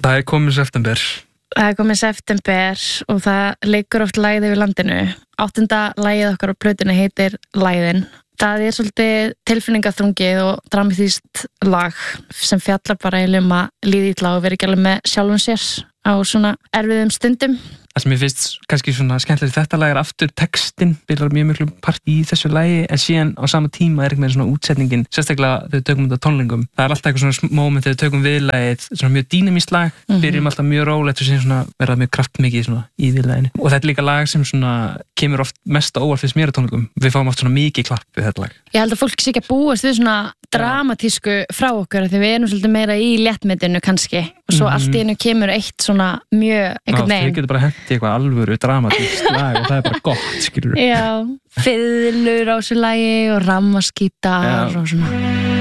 Það komið september. Það komið september og það leikur oft lagið yfir landinu. 8. lagið okkar á plötunni heitir Læðin. Það svolítið tilfinningaþrungið og dramatískt lag sem fjallar bara að líða illa og vera ekki alveg með sjálfum sér á svona erfiðum stundum. Það sem ég finnst kannski svona skemmtilegt þetta lag aftur textin byrjar mjög miklu part í þessu lagi en síðan á sama tíma ekki með svona útsetningin sérstaklega þegar við tökum þetta tónlingum það alltaf eitthvað svona moment þegar við tökum viðlagið svona mjög dýnamískt lag byrjum alltaf mjög rólegt og síðan svona verða mjög kraftmikið svona í viðlaginu og þetta líka lag sem svona kemur oft mest óvart fyrst mér á tónlingum við fáum oft svona mikið klapp við þetta lag Ég held að fólk sé ekki að búast við svona dramatísku frá okkur því við svolítið meira í léttmetinu kannski og svo allt í einu kemur eitt svona mjög einhvern veginn. Við getum bara hent í eitthvað alvöru dramatískt lag og það bara gott, skilur. Já, fiðlur á þessu lagi og rammaskítar og svona.